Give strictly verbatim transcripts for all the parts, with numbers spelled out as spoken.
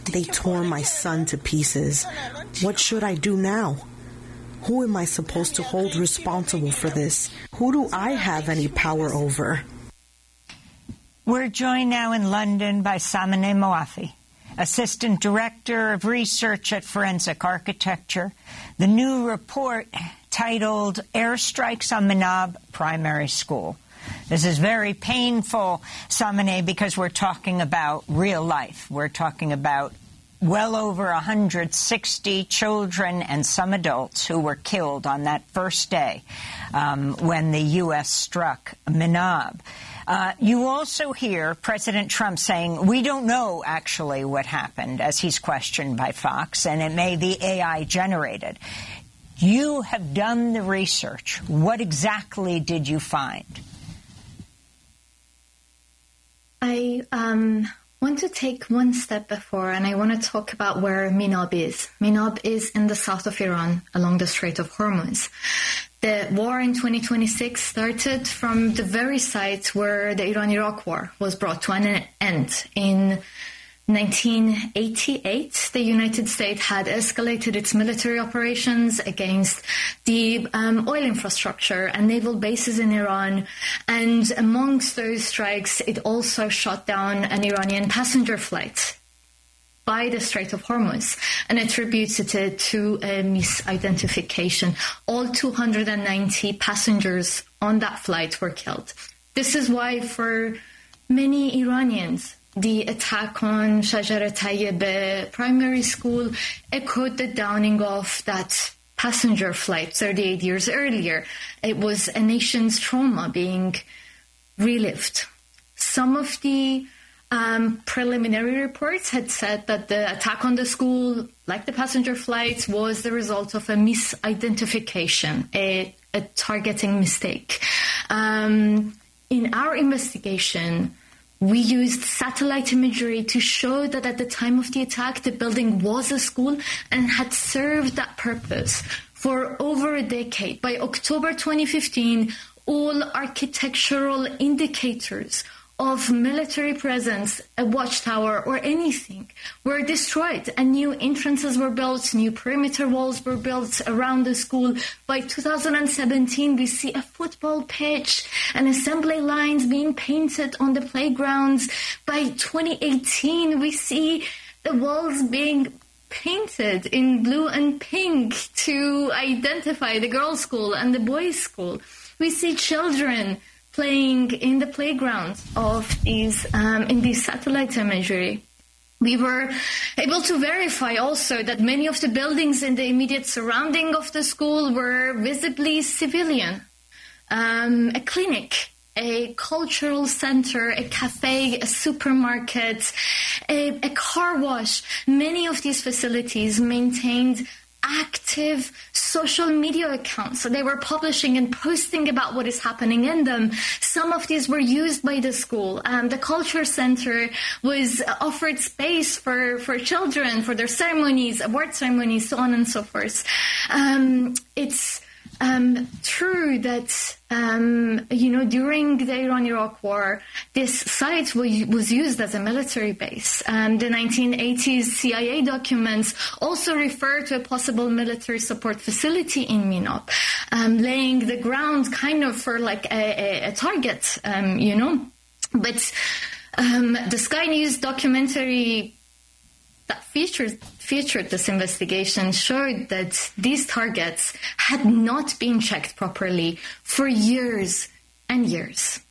They tore my son to pieces. What should I do now? Who am I supposed to hold responsible for this? Who do I have any power over? We're joined now in London by Samineh Moafi, Assistant Director of Research at Forensic Architecture. The new report titled Airstrikes on Minab Primary School. This is very painful, Samineh, because we're talking about real life. We're talking about well over one hundred sixty children and some adults who were killed on that first day um, when the U S struck Minab. Uh, you also hear President Trump saying, we don't know actually what happened, as he's questioned by Fox, and it may be A I generated. You have done the research. What exactly did you find? I um, want to take one step before, and I want to talk about where Minab is. Minab is in the south of Iran, along the Strait of Hormuz. The war in twenty twenty-six started from the very site where the Iran-Iraq war was brought to an end. In nineteen eighty-eight, the United States had escalated its military operations against the um, oil infrastructure and naval bases in Iran. And amongst those strikes, it also shot down an Iranian passenger flight by the Strait of Hormuz and attributed it to a misidentification. All two hundred ninety passengers on that flight were killed. This is why for many Iranians, the attack on Shajar Tayyib primary school echoed the downing of that passenger flight thirty-eight years earlier. It was a nation's trauma being relived. Some of the um, preliminary reports had said that the attack on the school, like the passenger flights, was the result of a misidentification, a, a targeting mistake. Um, in our investigation, we used satellite imagery to show that at the time of the attack, the building was a school and had served that purpose for over a decade. By October twenty fifteen, all architectural indicators of military presence, a watchtower or anything, were destroyed, and new entrances were built, new perimeter walls were built around the school. By two thousand seventeen, we see a football pitch and assembly lines being painted on the playgrounds. By twenty eighteen, we see the walls being painted in blue and pink to identify the girls' school and the boys' school. We see children playing in the playgrounds of these, um, in these satellite imagery. We were able to verify also that many of the buildings in the immediate surrounding of the school were visibly civilian. Um, a clinic, a cultural center, a cafe, a supermarket, a, a car wash. Many of these facilities maintained active social media accounts. So they were publishing and posting about what is happening in them. Some of these were used by the school. Um, the culture center was offered space for, for children, for their ceremonies, award ceremonies, so on and so forth. Um, it's Um, true that, um, you know, during the Iran-Iraq war, this site was, was used as a military base. Um, the nineteen eighties C I A documents also refer to a possible military support facility in Minab, um, laying the ground kind of for like a, a, a target, um, you know. But um, the Sky News documentary that featured, featured this investigation showed that these targets had not been checked properly for years and years.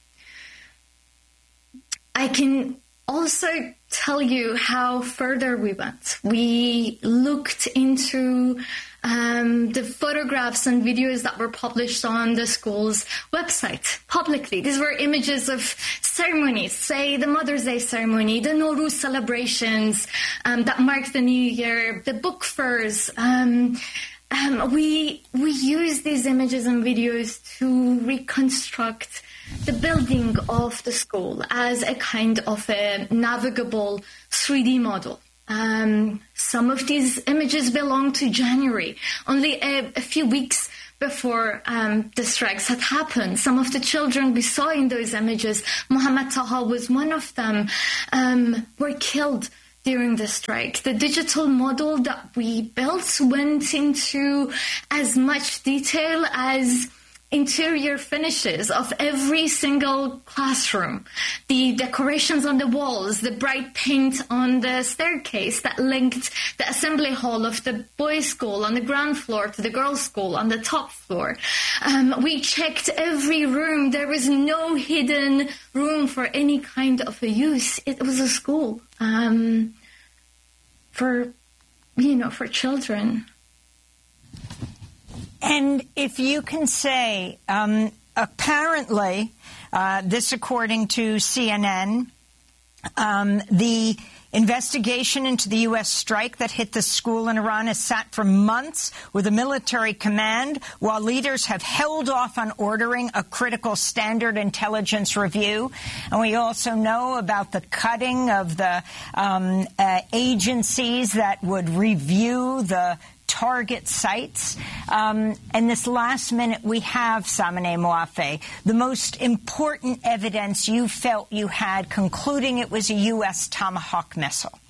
I can also tell you how further we went. We looked into um, the photographs and videos that were published on the school's website publicly. These were images of ceremonies, say the Mother's Day ceremony, the Nowruz celebrations um, that marked the New Year, the book fairs. Um, um, we we used these images and videos to reconstruct the building of the school as a kind of a navigable three D model. Um, some of these images belong to January, only a, a few weeks before um, the strikes had happened. Some of the children we saw in those images, Mohammad Taha was one of them, um, were killed during the strike. The digital model that we built went into as much detail as interior finishes of every single classroom, the decorations on the walls, the bright paint on the staircase that linked the assembly hall of the boys' school on the ground floor to the girls' school on the top floor. Um, we checked every room. There was no hidden room for any kind of a use. It was a school um, for, you know, for children. And if you can say, um, apparently, uh, this according to C N N, um, the investigation into the U S strike that hit the school in Iran has sat for months with a military command, while leaders have held off on ordering a critical standard intelligence review. And we also know about the cutting of the um, uh, agencies that would review the target sites. Um, and this last minute we have, Samineh Moaffeh, the most important evidence you felt you had concluding it was a U S Tomahawk missile.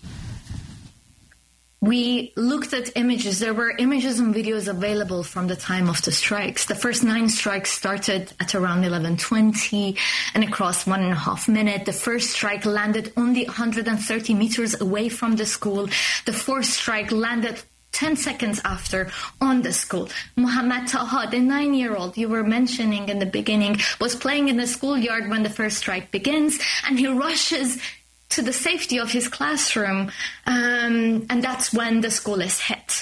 We looked at images. There were images and videos available from the time of the strikes. The first nine strikes started at around eleven twenty and across one and a half minute. The first strike landed only one hundred thirty meters away from the school. The fourth strike landed ten seconds after on the school. Mohammad Taha, the nine-year-old you were mentioning in the beginning, was playing in the schoolyard when the first strike begins, and he rushes to the safety of his classroom, um, and that's when the school is hit.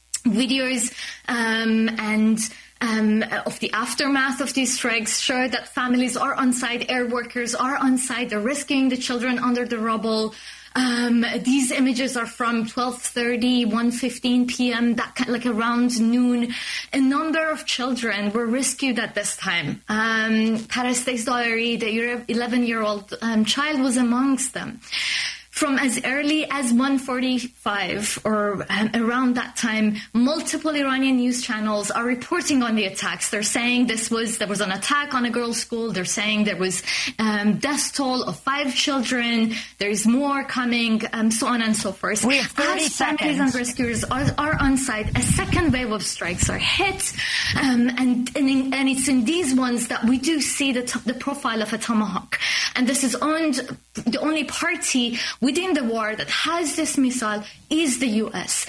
Videos um, and um, of the aftermath of these strikes show that families are on site, air workers are on site, they're rescuing the children under the rubble. Um, these images are from twelve thirty, one fifteen p.m., that kind, like around noon. A number of children were rescued at this time. Um, Paris Diary, the eleven-year-old um, child, was amongst them. From as early as one forty-five or um, around that time, multiple Iranian news channels are reporting on the attacks. They're saying this was there was an attack on a girls' school. They're saying there was um, death toll of five children. There's more coming, um, so on and so forth. We have thirty as seconds. Families and rescuers are, are on site, a second wave of strikes are hit, um, and and, in, and it's in these ones that we do see the t- the profile of a Tomahawk. And this is owned. The only party within the war that has this missile is the U S.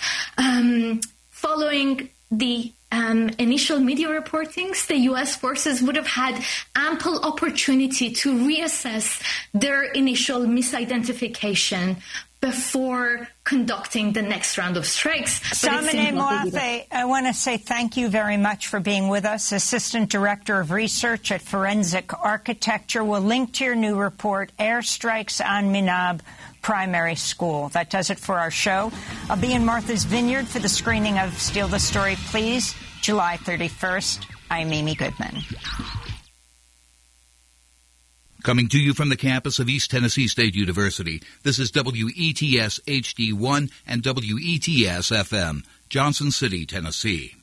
Um, following the um, initial media reportings, the U S forces would have had ample opportunity to reassess their initial misidentification before conducting the next round of strikes. Samineh Moaffeh, I want to say thank you very much for being with us. Assistant Director of Research at Forensic Architecture. We'll link to your new report, Airstrikes on Minab Primary School. That does it for our show. I'll be in Martha's Vineyard for the screening of Steal the Story, Please, July thirty-first. I'm Amy Goodman. Coming to you from the campus of East Tennessee State University, this is W E T S H D one and W E T S F M, Johnson City, Tennessee.